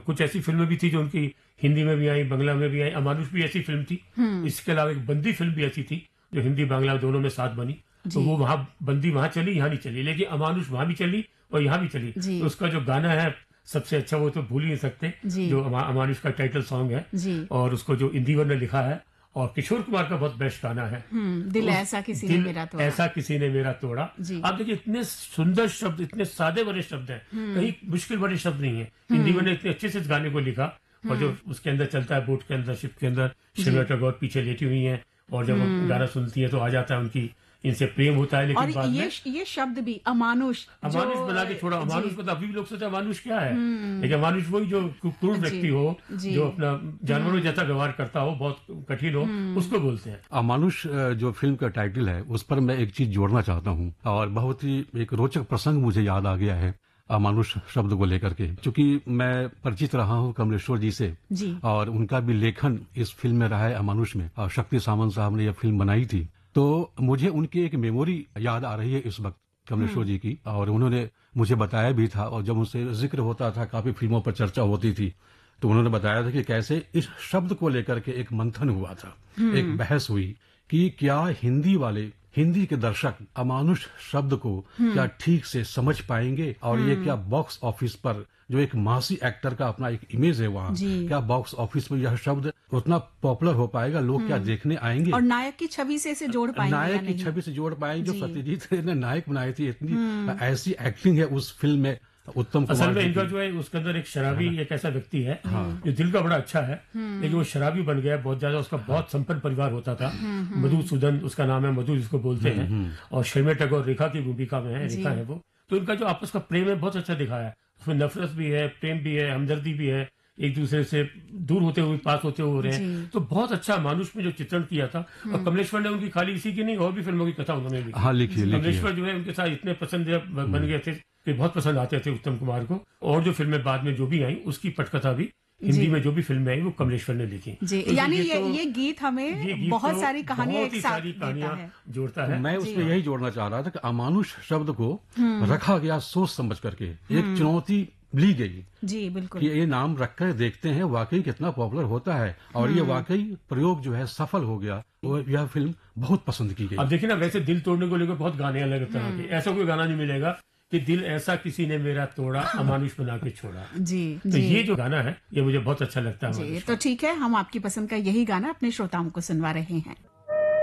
कुछ ऐसी फिल्में भी थी जो उनकी हिंदी में भी आई, बांग्ला में भी आई। अमानुष भी ऐसी फिल्म थी। इसके अलावा एक बंदी फिल्म भी ऐसी थी जो हिंदी बांग्ला दोनों में साथ बनी। तो वो वहां बंदी वहां चली, यहाँ नहीं चली, लेकिन अमानुष वहां भी चली और यहाँ भी चली। तो उसका जो गाना है सबसे अच्छा, वो तो भूल ही नहीं सकते, जो अमानुष का टाइटल सॉन्ग है, और उसको जो इंदिवर ने लिखा है, और किशोर कुमार का बहुत बेस्ट गाना है, दिल ऐसा किसी ने मेरा तोड़ा। ऐसा किसी ने मेरा तोड़ा। आप देखिए इतने सुंदर शब्द, इतने सादे बड़े शब्द हैं, कहीं मुश्किल बड़े शब्द नहीं है। इंदिवर ने इतने अच्छे से इस गाने को लिखा, और जो उसके अंदर चलता है, बोट के अंदर, शिप के अंदर शिमला टैगोर पीछे लेटी हुई हैं, और जब वो गाना सुनती है तो आ जाता है उनकी, इनसे प्रेम होता है। लेकिन बाद में ये शब्द भी अमानुष बना के छोड़ा। अमानुष को तो अभी भी लोग सोचते हैं अमानुष क्या है, लेकिन अमानुष वही जो क्रूर व्यक्ति हो, जो अपना जानवरों जैसा व्यवहार करता हो, बहुत कठिन हो, उसको बोलते हैं अमानुष। जो फिल्म का टाइटल है उस पर मैं एक चीज जोड़ना चाहता हूँ, और बहुत ही एक रोचक प्रसंग मुझे याद आ गया है अमानुष शब्द को लेकर के, क्योंकि मैं परिचित रहा हूँ कमलेश्वर जी से, और उनका भी लेखन इस फिल्म में रहा है अमानुष में, और शक्ति सामंत साहब ने यह फिल्म बनाई थी। तो मुझे उनकी एक मेमोरी याद आ रही है इस वक्त कमलेश्वर जी की, और उन्होंने मुझे बताया भी था, और जब उनसे जिक्र होता था, काफी फिल्मों पर चर्चा होती थी, तो उन्होंने बताया था कि कैसे इस शब्द को लेकर के एक मंथन हुआ था, एक बहस हुई कि क्या हिंदी के दर्शक अमानुष शब्द को क्या ठीक से समझ पाएंगे, और ये क्या बॉक्स ऑफिस पर जो एक मासी एक्टर का अपना एक इमेज है वहाँ, क्या बॉक्स ऑफिस में यह शब्द उतना पॉपुलर हो पाएगा, लोग क्या देखने आएंगे, और नायक की छवि से इसे जोड़ पाएंगे, नायक की छवि से जोड़ पाएंगे। जो सत्यजीत ने नायक बनाई थी, इतनी ऐसी एक्टिंग है उस फिल्म में उत्तम कुमार। असल में इनका जो है उसके अंदर एक शराबी एक ऐसा व्यक्ति है जो दिल का बड़ा अच्छा है, लेकिन वो शराबी बन गया बहुत ज्यादा। उसका बहुत संपन्न परिवार होता था, मधुसूदन उसका नाम है, मधु जिसको बोलते हैं, और शर्मा टैगोर रेखा की भूमिका में है, रेखा है वो। तो इनका जो आपस का प्रेम है बहुत अच्छा दिखाया है, उसमें नफरत भी है, प्रेम भी है, हमदर्दी भी है, एक दूसरे से दूर होते हुए पास होते हुए रहे हैं। तो बहुत अच्छा मानुष में जो चित्रण किया था। और कमलेश्वर ने उनकी खाली इसी की नहीं, और भी फिल्मों की कथा उन्होंने लिखी। कमलेश्वर जो है उनके साथ इतने पसंद बन गए थे कि बहुत पसंद आते थे उत्तम कुमार को। और जो फिल्में बाद में जो भी आई, उसकी पटकथा भी हिंदी में जो भी फिल्में आई वो कमलेश्वर ने लिखी। तो यानी ये गीत हमें बहुत सारी कहानियां एक साथ जोड़ता है। मैं उसमें यही जोड़ना चाह रहा था कि अमानुष शब्द को रखा गया सोच समझ करके, एक चुनौती ली गई जी, बिल्कुल, कि ये नाम रखकर देखते हैं वाकई कितना पॉपुलर होता है, और ये वाकई प्रयोग जो है सफल हो गया, और यह फिल्म बहुत पसंद की गई। अब देखिए ना, वैसे दिल तोड़ने को लेकर बहुत गाने अलग तरह के, ऐसा कोई गाना नहीं मिलेगा कि दिल ऐसा किसी ने मेरा तोड़ा, अमानुष बना के छोड़ा। तो ये जो गाना है ये मुझे बहुत अच्छा लगता है। तो ठीक है, हम आपकी पसंद का यही गाना अपने श्रोताओं को सुनवा रहे हैं।